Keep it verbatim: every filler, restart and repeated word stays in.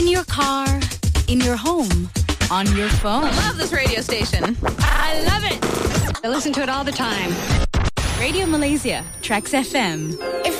In your car, in your home, on your phone. I love this radio station. I love it. I listen to it all the time. Radio Malaysia, Trax F M.